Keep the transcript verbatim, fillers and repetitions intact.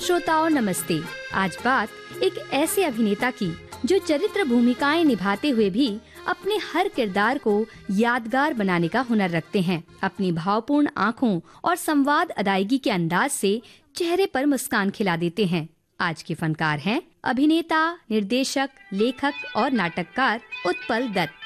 श्रोताओं नमस्ते। आज बात एक ऐसे अभिनेता की जो चरित्र भूमिकाएं निभाते हुए भी अपने हर किरदार को यादगार बनाने का हुनर रखते हैं। अपनी भावपूर्ण आँखों और संवाद अदायगी के अंदाज से चेहरे पर मुस्कान खिला देते हैं। आज के फनकार हैं अभिनेता, निर्देशक, लेखक और नाटककार उत्पल दत्त।